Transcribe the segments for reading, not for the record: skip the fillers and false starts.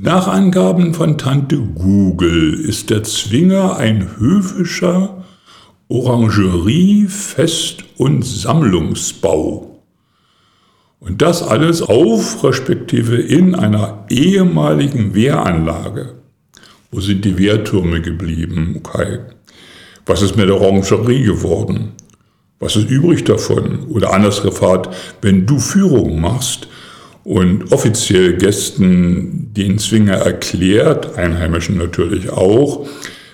Nach Angaben von Tante Google ist der Zwinger ein höfischer Orangerie-, Fest- und Sammlungsbau. Und das alles auf, respektive in einer ehemaligen Wehranlage. Wo sind die Wehrtürme geblieben, Kai? Was ist mit der Orangerie geworden? Was ist übrig davon? Oder anders gefragt, wenn du Führung machst und offiziell Gästen den Zwinger erklärt, Einheimischen natürlich auch,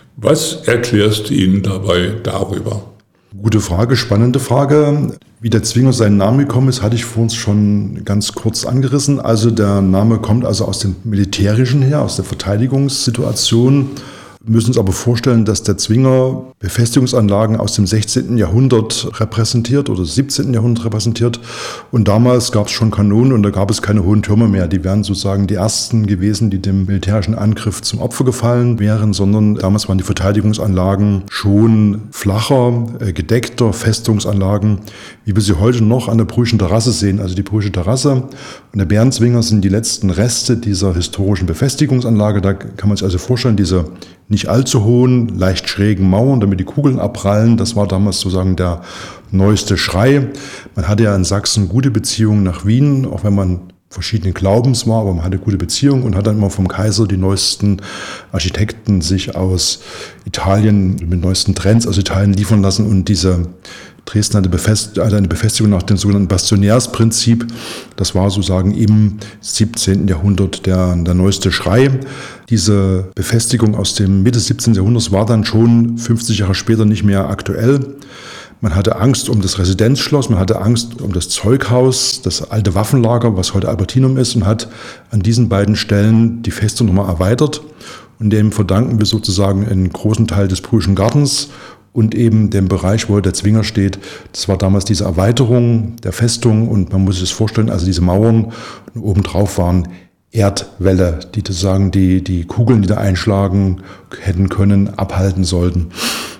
was erklärst du ihnen dabei darüber? Gute Frage, spannende Frage. Wie der Zwinger seinen Namen gekommen ist, hatte ich vor uns schon ganz kurz angerissen. Also der Name kommt also aus dem Militärischen her, aus der Verteidigungssituation. Wir müssen uns aber vorstellen, dass der Zwinger Befestigungsanlagen aus dem 16. Jahrhundert repräsentiert oder 17. Jahrhundert repräsentiert. Und damals gab es schon Kanonen und da gab es keine hohen Türme mehr. Die wären sozusagen die ersten gewesen, die dem militärischen Angriff zum Opfer gefallen wären, sondern damals waren die Verteidigungsanlagen schon flacher, gedeckter Festungsanlagen, wie wir sie heute noch an der Brühlschen Terrasse sehen. Also die Brühlsche Terrasse und der Bärenzwinger sind die letzten Reste dieser historischen Befestigungsanlage. Da kann man sich also vorstellen, diese nicht allzu hohen, leicht schrägen Mauern, damit die Kugeln abprallen. Das war damals sozusagen der neueste Schrei. Man hatte ja in Sachsen gute Beziehungen nach Wien, auch wenn man verschiedenen Glaubens war, aber man hatte gute Beziehungen und hat dann immer vom Kaiser die neuesten Architekten sich aus Italien, mit neuesten Trends aus Italien liefern lassen. Und diese Dresden hatte eine Befestigung nach dem sogenannten Bastionärsprinzip. Das war sozusagen im 17. Jahrhundert der neueste Schrei. Diese Befestigung aus dem Mitte 17. Jahrhunderts war dann schon 50 Jahre später nicht mehr aktuell. Man hatte Angst um das Residenzschloss, man hatte Angst um das Zeughaus, das alte Waffenlager, was heute Albertinum ist, und hat an diesen beiden Stellen die Festung nochmal erweitert. Und dem verdanken wir sozusagen einen großen Teil des Brühlschen Gartens und eben dem Bereich, wo der Zwinger steht. Das war damals diese Erweiterung der Festung und man muss sich das vorstellen, also diese Mauern und obendrauf waren Erdwälle, die sozusagen die Kugeln, die da einschlagen hätten können, abhalten sollten.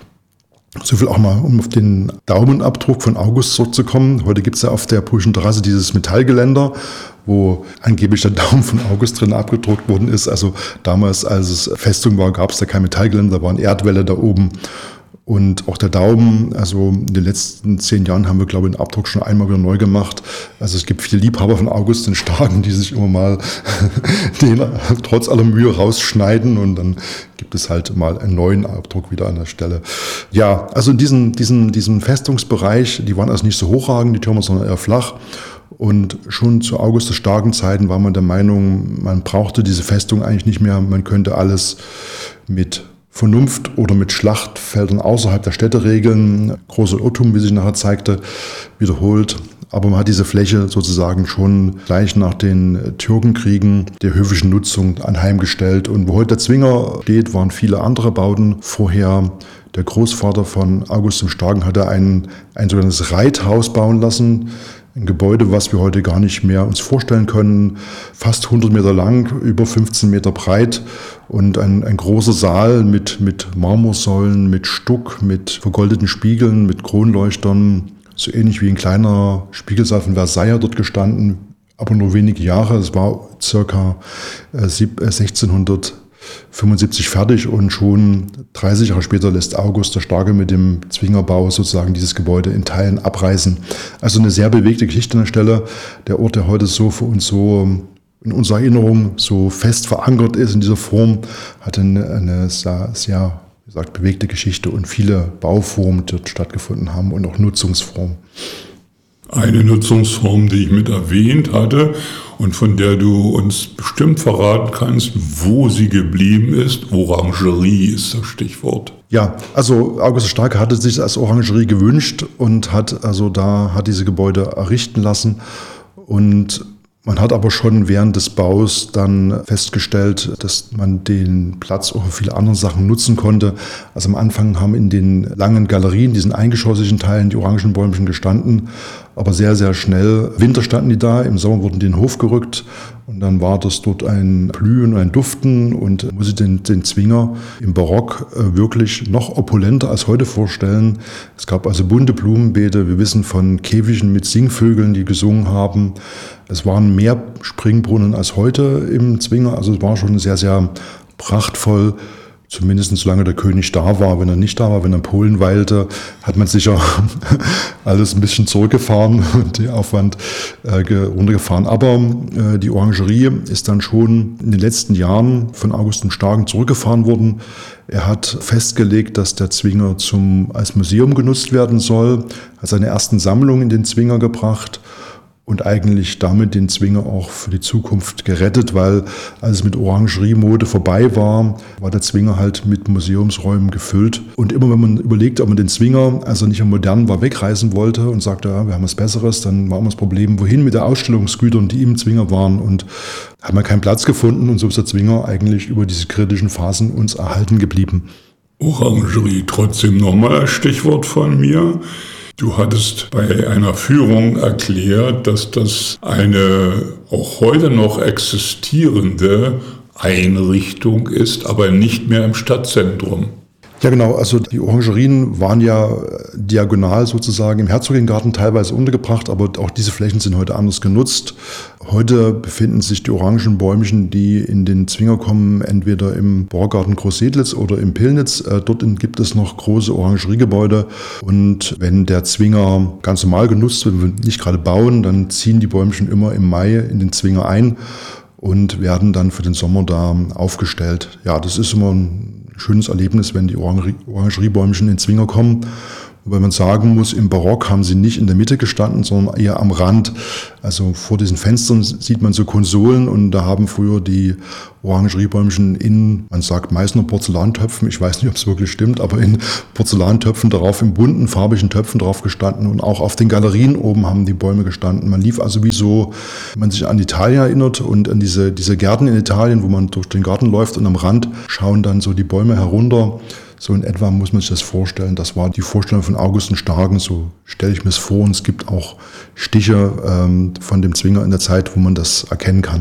So viel auch mal, um auf den Daumenabdruck von August zurückzukommen. Heute gibt es ja auf der Brühlschen Terrasse dieses Metallgeländer, wo angeblich der Daumen von August drin abgedruckt worden ist. Also damals, als es Festung war, gab es da kein Metallgeländer, da waren Erdwälle da oben. Und auch der Daumen, also in den letzten 10 Jahren haben wir, glaube ich, den Abdruck schon einmal wieder neu gemacht. Also es gibt viele Liebhaber von August den Starken, die sich immer mal den trotz aller Mühe rausschneiden und dann gibt es halt mal einen neuen Abdruck wieder an der Stelle. Ja, also in diesem Festungsbereich, die waren also nicht so hochragend, die Türme, sondern eher flach. Und schon zu August des starken Zeiten war man der Meinung, man brauchte diese Festung eigentlich nicht mehr. Man könnte alles mit Vernunft oder mit Schlachtfeldern außerhalb der Städte regeln. Großer Irrtum, wie sich nachher zeigte, wiederholt. Aber man hat diese Fläche sozusagen schon gleich nach den Türkenkriegen der höfischen Nutzung anheimgestellt. Und wo heute der Zwinger steht, waren viele andere Bauten vorher. Der Großvater von August dem Starken hatte ein sogenanntes Reithaus bauen lassen. Ein Gebäude, was wir heute gar nicht mehr uns vorstellen können. Fast 100 Meter lang, über 15 Meter breit und ein großer Saal mit Marmorsäulen, mit Stuck, mit vergoldeten Spiegeln, mit Kronleuchtern. So ähnlich wie ein kleiner Spiegelsaal von Versailles dort gestanden, aber nur wenige Jahre. Es war circa 1675 fertig und schon 30 Jahre später lässt August der Starke mit dem Zwingerbau sozusagen dieses Gebäude in Teilen abreißen. Also eine sehr bewegte Geschichte an der Stelle. Der Ort, der heute so für uns so in unserer Erinnerung so fest verankert ist in dieser Form, hatte eine sehr, wie gesagt, bewegte Geschichte und viele Bauformen, die dort stattgefunden haben und auch Nutzungsformen. Eine Nutzungsform, die ich mit erwähnt hatte und von der du uns bestimmt verraten kannst, wo sie geblieben ist. Orangerie ist das Stichwort. Ja, also August der Starke hatte sich als Orangerie gewünscht und hat diese Gebäude errichten lassen. Und man hat aber schon während des Baus dann festgestellt, dass man den Platz auch für viele andere Sachen nutzen konnte. Also am Anfang haben in den langen Galerien, diesen eingeschossigen Teilen, die Orangenbäumchen gestanden. aber sehr, sehr schnell. Winter standen die da, im Sommer wurden die in den Hof gerückt und dann war das dort ein Blühen, ein Duften und muss ich den Zwinger im Barock wirklich noch opulenter als heute vorstellen. Es gab also bunte Blumenbeete, wir wissen von Käfigen mit Singvögeln, die gesungen haben. Es waren mehr Springbrunnen als heute im Zwinger, also es war schon sehr, sehr prachtvoll. Zumindest solange der König da war. Wenn er nicht da war, wenn er in Polen weilte, hat man sicher alles ein bisschen zurückgefahren und den Aufwand runtergefahren. Aber die Orangerie ist dann schon in den letzten Jahren von August dem Starken zurückgefahren worden. Er hat festgelegt, dass der Zwinger als Museum genutzt werden soll, hat seine ersten Sammlungen in den Zwinger gebracht und eigentlich damit den Zwinger auch für die Zukunft gerettet, weil als es mit Orangeriemode vorbei war, war der Zwinger halt mit Museumsräumen gefüllt. Und immer wenn man überlegt, ob man den Zwinger, als er nicht mehr modern war, wegreißen wollte und sagte, ja, wir haben was Besseres, dann war immer das Problem, wohin mit den Ausstellungsgütern, die im Zwinger waren, und hat man keinen Platz gefunden, und so ist der Zwinger eigentlich über diese kritischen Phasen uns erhalten geblieben. Orangerie, trotzdem nochmal ein Stichwort von mir. Du hattest bei einer Führung erklärt, dass das eine auch heute noch existierende Einrichtung ist, aber nicht mehr im Stadtzentrum. Ja genau, also die Orangerien waren ja diagonal sozusagen im Herzogengarten teilweise untergebracht, aber auch diese Flächen sind heute anders genutzt. Heute befinden sich die Orangenbäumchen, die in den Zwinger kommen, entweder im Borgarten Großsedlitz oder im Pillnitz. Dort gibt es noch große Orangeriegebäude, und wenn der Zwinger ganz normal genutzt wird, wenn wir nicht gerade bauen, dann ziehen die Bäumchen immer im Mai in den Zwinger ein und werden dann für den Sommer da aufgestellt. Ja, das ist immer ein schönes Erlebnis, wenn die Orangeriebäumchen in den Zwinger kommen. Wobei man sagen muss, im Barock haben sie nicht in der Mitte gestanden, sondern eher am Rand. Also vor diesen Fenstern sieht man so Konsolen, und da haben früher die Orangeriebäumchen in, man sagt Meißner Porzellantöpfen, ich weiß nicht, ob es wirklich stimmt, aber in Porzellantöpfen darauf, in bunten, farbigen Töpfen drauf gestanden, und auch auf den Galerien oben haben die Bäume gestanden. Man lief also wie so, wenn man sich an Italien erinnert und an diese Gärten in Italien, wo man durch den Garten läuft und am Rand schauen dann so die Bäume herunter. So in etwa muss man sich das vorstellen. Das war die Vorstellung von August dem Starken, so stelle ich mir es vor. Und es gibt auch Stiche von dem Zwinger in der Zeit, wo man das erkennen kann.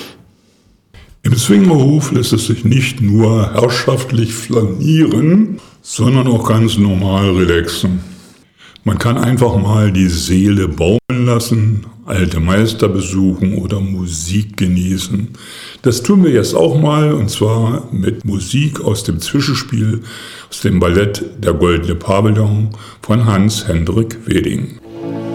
Im Zwingerhof lässt es sich nicht nur herrschaftlich flanieren, sondern auch ganz normal relaxen. Man kann einfach mal die Seele baumeln lassen, alte Meister besuchen oder Musik genießen. Das tun wir jetzt auch mal, und zwar mit Musik aus dem Zwischenspiel, aus dem Ballett Der Goldene Pavillon von Hans Hendrik Weding.